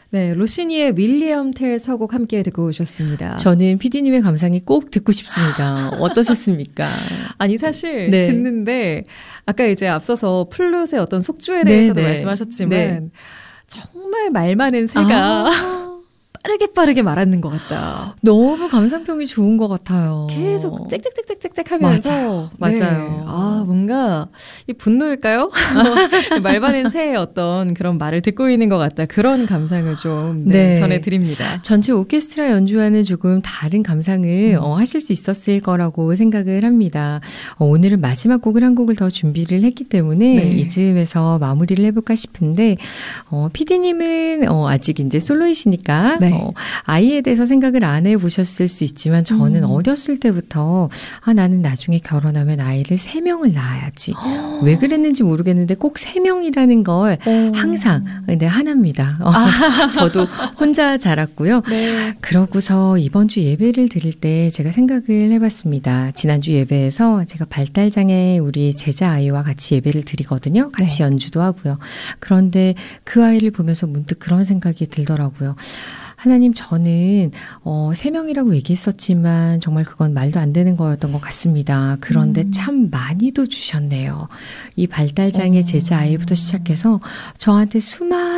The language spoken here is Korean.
네, 로시니의 윌리엄 텔 서곡 함께 듣고 오셨습니다. 저는 PD님의 감상이 꼭 듣고 싶습니다. 어떠셨습니까? 아니 사실 네. 듣는데 아까 이제 앞서서 플룻의 어떤 속주에 대해서도 네, 말씀하셨지만 네. 정말 말 많은 새가 빠르게 말하는 것 같다. 너무 감상평이 좋은 것 같아요. 계속 짹짹짹짹짹 하면서 맞아요. 아 뭔가 이 분노일까요? 말 많은 새의 어떤 그런 말을 듣고 있는 것 같다. 그런 감상을 좀 전해드립니다. 전체 오케스트라 연주와는 조금 다른 감상을 하실 수 있었을 거라고 생각을 합니다. 오늘은 마지막 곡을 한 곡을 더 준비를 했기 때문에 이 즈음에서 마무리를 해볼까 싶은데 PD님은 아직 이제 솔로이시니까 아이에 대해서 생각을 안 해보셨을 수 있지만 저는 어렸을 때부터 나는 나중에 결혼하면 아이를 3명을 낳아야지. 왜 그랬는지 모르겠는데 꼭 3명이라는 걸 항상 하나입니다. 저도 혼자 자랐고요. 그러고서 이번 주 예배를 드릴 때 제가 생각을 해봤습니다. 지난주 예배에서 제가 발달장애 우리 제자 아이와 같이 예배를 드리거든요. 같이 연주도 하고요. 그런데 그 아이를 보면서 문득 그런 생각이 들더라고요. 하나님, 저는 3명이라고 얘기했었지만 정말 그건 말도 안 되는 거였던 것 같습니다. 그런데 참 많이도 주셨네요. 이 발달장애 제자 아이부터 시작해서 저한테 수많은